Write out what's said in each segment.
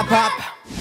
Pop-Up.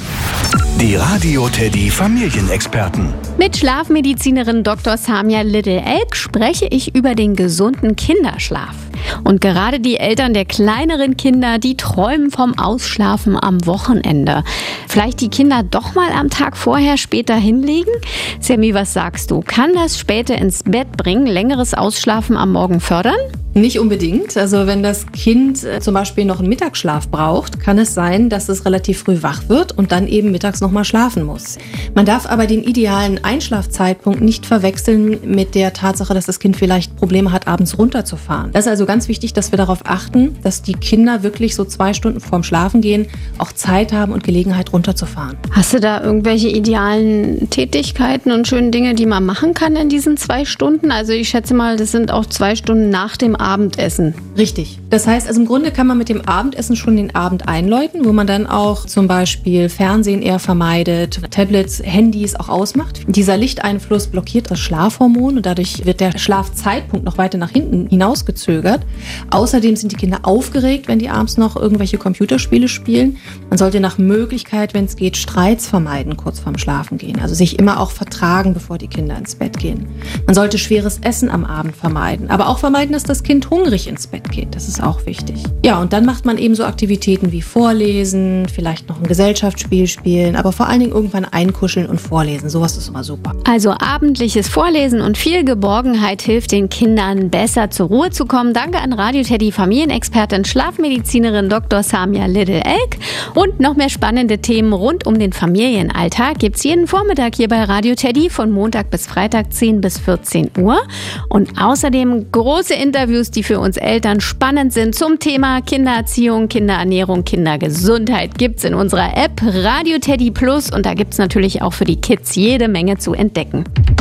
Die Radio Teddy Familienexperten. Mit Schlafmedizinerin Dr. Samia Little-Elk spreche ich über den gesunden Kinderschlaf. Und gerade die Eltern der kleineren Kinder, die träumen vom Ausschlafen am Wochenende. Vielleicht die Kinder doch mal am Tag vorher später hinlegen? Sammy, was sagst du? Kann das später ins Bett bringen, längeres Ausschlafen am Morgen fördern? Nicht unbedingt. Also wenn das Kind zum Beispiel noch einen Mittagsschlaf braucht, kann es sein, dass es relativ früh wach wird und dann eben mittags nochmal schlafen muss. Man darf aber den idealen Einschlafzeitpunkt nicht verwechseln mit der Tatsache, dass das Kind vielleicht Probleme hat, abends runterzufahren. Das ist also ganz wichtig, dass wir darauf achten, dass die Kinder wirklich so 2 Stunden vorm Schlafengehen auch Zeit haben und Gelegenheit runterzufahren. Hast du da irgendwelche idealen Tätigkeiten und schönen Dinge, die man machen kann in diesen 2 Stunden? Also ich schätze mal, das sind auch 2 Stunden nach dem Abendessen. Richtig. Das heißt, also im Grunde kann man mit dem Abendessen schon den Abend einläuten, wo man dann auch zum Beispiel Fernsehen eher vermeidet, Tablets, Handys auch ausmacht. Dieser Lichteinfluss blockiert das Schlafhormon und dadurch wird der Schlafzeitpunkt noch weiter nach hinten hinausgezögert. Außerdem sind die Kinder aufgeregt, wenn die abends noch irgendwelche Computerspiele spielen. Man sollte nach Möglichkeit, wenn es geht, Streits vermeiden kurz vorm Schlafengehen. Also sich immer auch vertragen, bevor die Kinder ins Bett gehen. Man sollte schweres Essen am Abend vermeiden, aber auch vermeiden, dass das Kind hungrig ins Bett geht. Das ist auch wichtig. Ja, und dann macht man eben so Aktivitäten wie Vorlesen, vielleicht noch ein Gesellschaftsspiel spielen, aber vor allen Dingen irgendwann einkuscheln und vorlesen. Sowas ist immer super. Also abendliches Vorlesen und viel Geborgenheit hilft den Kindern, besser zur Ruhe zu kommen. Danke an Radio Teddy Familienexpertin, Schlafmedizinerin Dr. Samia Little-Elk. Und noch mehr spannende Themen rund um den Familienalltag gibt's jeden Vormittag hier bei Radio Teddy von Montag bis Freitag 10 bis 14 Uhr. Und außerdem große Interviews, die für uns Eltern spannend sind zum Thema Kindererziehung, Kinderernährung, Kindergesundheit gibt's in unserer App Radio Teddy Plus und da gibt's natürlich auch für die Kids jede Menge zu entdecken.